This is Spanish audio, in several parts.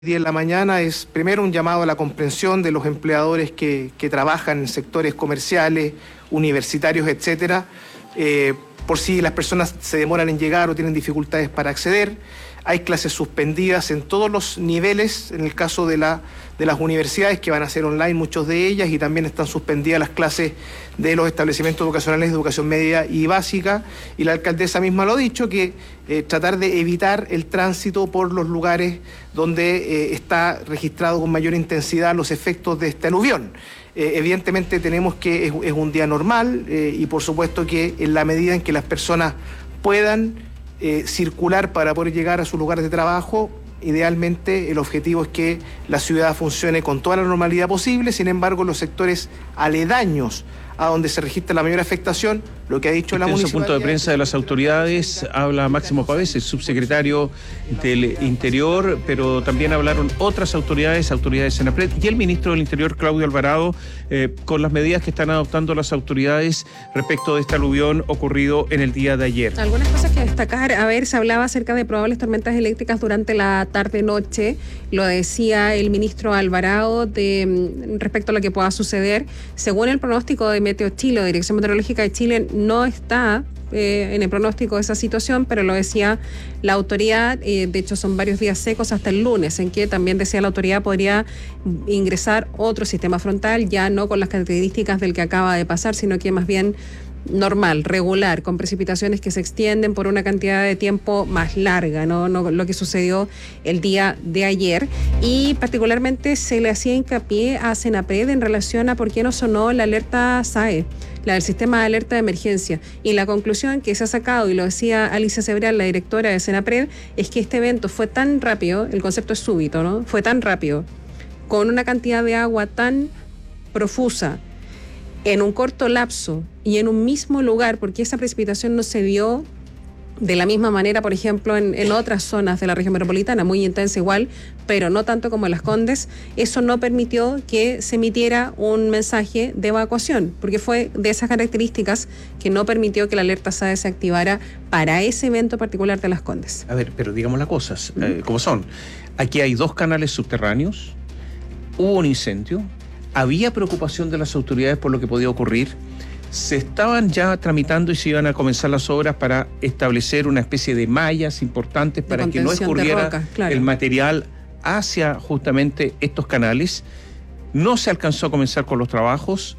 día en la mañana es primero un llamado a la comprensión de los empleadores que trabajan en sectores comerciales, universitarios, etcétera, por si las personas se demoran en llegar o tienen dificultades para acceder. Hay clases suspendidas en todos los niveles, en el caso de las universidades, que van a ser online, muchos de ellas, y también están suspendidas las clases de los establecimientos educacionales de educación media y básica, y la alcaldesa misma lo ha dicho, que tratar de evitar el tránsito por los lugares donde está registrado con mayor intensidad los efectos de este aluvión. Evidentemente tenemos que es un día normal y por supuesto que en la medida en que las personas puedan circular para poder llegar a sus lugares de trabajo, idealmente el objetivo es que la ciudad funcione con toda la normalidad posible. Sin embargo, los sectores aledaños a donde se registra la mayor afectación, lo que ha dicho la municipalidad... En su punto de prensa de las autoridades habla Máximo Pavés, el subsecretario del Interior, pero también hablaron otras autoridades de Senapred y el ministro del Interior, Claudio Alvarado, con las medidas que están adoptando las autoridades respecto de este aluvión ocurrido en el día de ayer. Algunas cosas que destacar, se hablaba acerca de probables tormentas eléctricas durante la tarde-noche, lo decía el ministro Alvarado respecto a lo que pueda suceder. Según el pronóstico de Meteo Chile, o Dirección Meteorológica de Chile, no está en el pronóstico de esa situación, pero lo decía la autoridad. De hecho, son varios días secos hasta el lunes, en que también decía la autoridad podría ingresar otro sistema frontal, ya no con las características del que acaba de pasar, sino que más bien normal, regular, con precipitaciones que se extienden por una cantidad de tiempo más larga, no lo que sucedió el día de ayer. Y particularmente se le hacía hincapié a Senapred en relación a por qué no sonó la alerta SAE, la del sistema de alerta de emergencia. Y la conclusión que se ha sacado, y lo decía Alicia Cebral, la directora de Senapred, es que este evento fue tan rápido, el concepto es súbito, ¿no? Fue tan rápido, con una cantidad de agua tan profusa, en un corto lapso y en un mismo lugar, porque esa precipitación no se dio de la misma manera, por ejemplo, en otras zonas de la región metropolitana, muy intensa igual, pero no tanto como en Las Condes. Eso no permitió que se emitiera un mensaje de evacuación, porque fue de esas características que no permitió que la alerta SAE se activara para ese evento particular de Las Condes. A ver, pero digamos las cosas como son. Aquí hay 2 canales subterráneos, hubo un incendio, había preocupación de las autoridades por lo que podía ocurrir. Se estaban ya tramitando y se iban a comenzar las obras para establecer una especie de mallas importantes para que no escurriera el material hacia justamente estos canales. No se alcanzó a comenzar con los trabajos.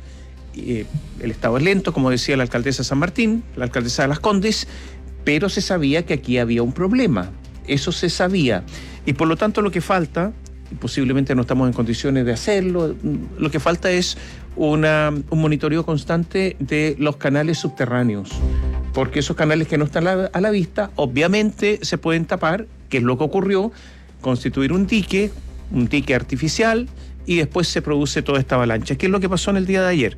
El estado es lento, como decía la alcaldesa de San Martín, la alcaldesa de Las Condes, pero se sabía que aquí había un problema. Eso se sabía. Y por lo tanto lo que falta, y posiblemente no estamos en condiciones de hacerlo, lo que falta es un monitoreo constante de los canales subterráneos, porque esos canales que no están a la vista obviamente se pueden tapar, que es lo que ocurrió, constituir un dique artificial, y después se produce toda esta avalancha. ¿Qué es lo que pasó en el día de ayer?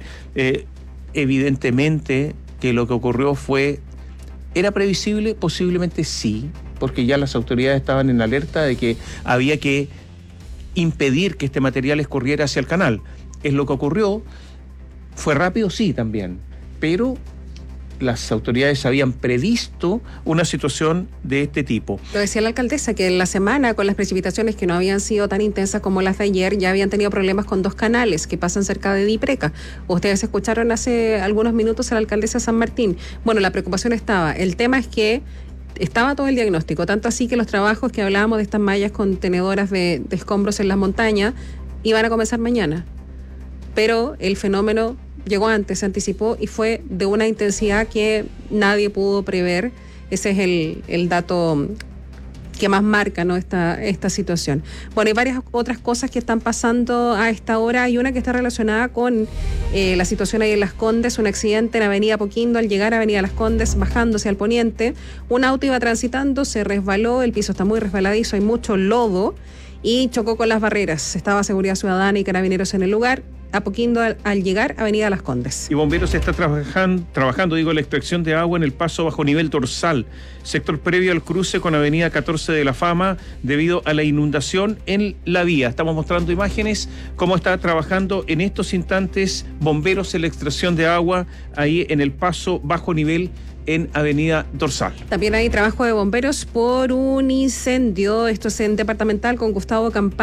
Evidentemente que lo que ocurrió ¿era previsible? Posiblemente sí, porque ya las autoridades estaban en alerta de que había que impedir que este material escurriera hacia el canal. Es lo que ocurrió. ¿Fue rápido? Sí, también. Pero las autoridades habían previsto una situación de este tipo. Lo decía la alcaldesa, que en la semana, con las precipitaciones que no habían sido tan intensas como las de ayer, ya habían tenido problemas con 2 canales que pasan cerca de Dipreca. Ustedes escucharon hace algunos minutos a la alcaldesa de San Martín. Bueno, la preocupación estaba. El tema es que estaba todo el diagnóstico, tanto así que los trabajos que hablábamos de estas mallas contenedoras de escombros en las montañas iban a comenzar mañana. Pero el fenómeno llegó antes, se anticipó y fue de una intensidad que nadie pudo prever. Ese es el dato que más marca, ¿no?, esta situación. Bueno, hay varias otras cosas que están pasando a esta hora. Hay una que está relacionada con la situación ahí en Las Condes, un accidente en Avenida Apoquindo. Al llegar a Avenida Las Condes, bajándose al poniente, un auto iba transitando, se resbaló, el piso está muy resbaladizo, hay mucho lodo, y chocó con las barreras. Estaba Seguridad Ciudadana y Carabineros en el lugar. Apoquindo al llegar a Avenida Las Condes. Y Bomberos está trabajando la extracción de agua en el paso bajo nivel dorsal, sector previo al cruce con Avenida 14 de la Fama, debido a la inundación en la vía. Estamos mostrando imágenes cómo está trabajando en estos instantes Bomberos en la extracción de agua ahí en el paso bajo nivel en Avenida Dorsal. También hay trabajo de bomberos por un incendio. Esto es en Departamental con Gustavo Campana.